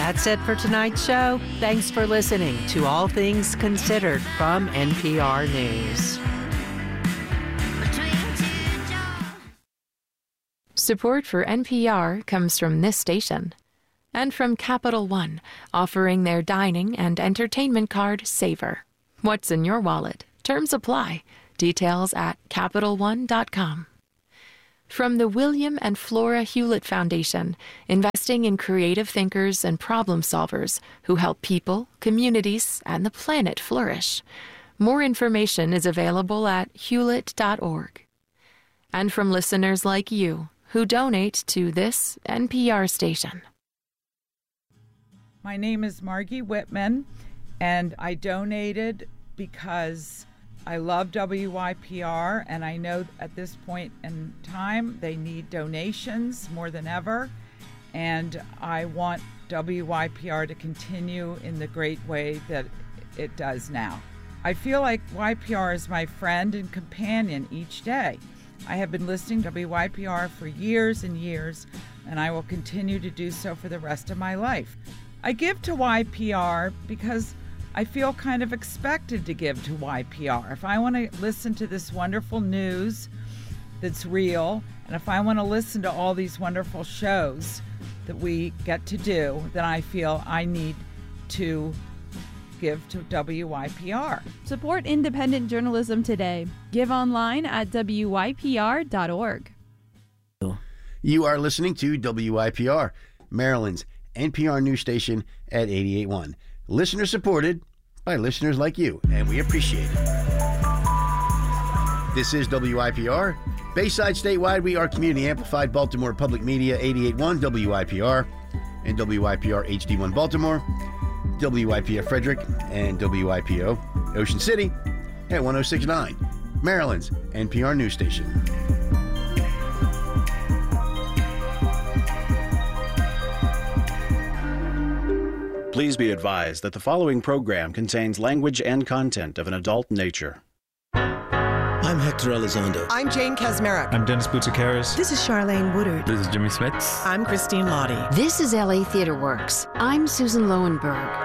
That's it for tonight's show. Thanks for listening to All Things Considered from NPR News. Support for NPR comes from this station and from Capital One, offering their dining and entertainment card, Savor. What's in your wallet? Terms apply. Details at CapitalOne.com. From the William and Flora Hewlett Foundation, investing in creative thinkers and problem solvers who help people, communities, and the planet flourish. More information is available at hewlett.org. And from listeners like you who donate to this NPR station. My name is Margie Whitman, and I donated because I love WYPR, and I know at this point in time they need donations more than ever, and I want WYPR to continue in the great way that it does now. I feel like YPR is my friend and companion each day. I have been listening to WYPR for years and years, and I will continue to do so for the rest of my life. I give to YPR because I feel kind of expected to give to YPR. If I want to listen to this wonderful news that's real, and if I want to listen to all these wonderful shows that we get to do, then I feel I need to give to WYPR. Support independent journalism today. Give online at WYPR.org. You are listening to WYPR, Maryland's NPR news station at 88.1. Listener supported by listeners like you, and we appreciate it. This is WYPR. Bayside statewide, we are community amplified. Baltimore Public Media 88.1 WYPR and WYPR HD1 Baltimore, WYPF Frederick, and WYPO Ocean City at 106.9, Maryland's NPR news station. Please be advised that the following program contains language and content of an adult nature. I'm Hector Elizondo. I'm Jane Kazmarek. I'm Dennis Boutsikaris. This is Charlene Woodard. This is Jimmy Smits. I'm Christine Lottie. This is LA Theater Works. I'm Susan Lowenberg.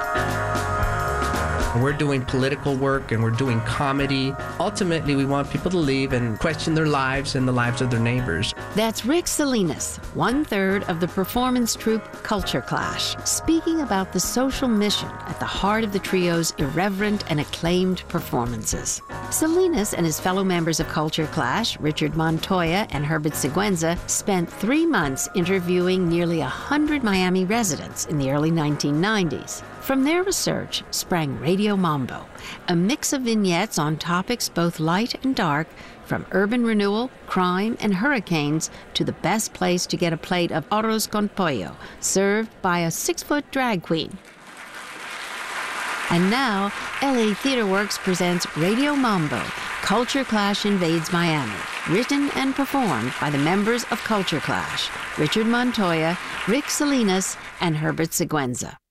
We're doing political work and we're doing comedy. Ultimately, we want people to leave and question their lives and the lives of their neighbors. That's Rick Salinas, 1/3 of the performance troupe Culture Clash, speaking about the social mission at the heart of the trio's irreverent and acclaimed performances. Salinas and his fellow members of Culture Clash, Richard Montoya and Herbert Siguenza, spent 3 months interviewing nearly 100 Miami residents in the early 1990s. From their research sprang Radio Mambo, a mix of vignettes on topics both light and dark, from urban renewal, crime, and hurricanes to the best place to get a plate of arroz con pollo, served by a 6-foot drag queen. And now, LA Theater Works presents Radio Mambo, Culture Clash Invades Miami, written and performed by the members of Culture Clash, Richard Montoya, Rick Salinas, and Herbert Siguenza.